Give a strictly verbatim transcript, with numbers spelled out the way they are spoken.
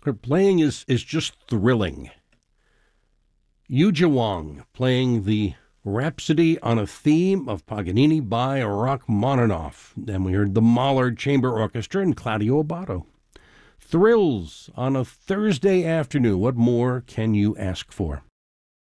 Her playing is, is just thrilling. Yuja Wang playing the Rhapsody on a Theme of Paganini by Rachmaninoff. Then we heard the Mahler Chamber Orchestra and Claudio Abbado. Thrills on a Thursday afternoon. What more can you ask for?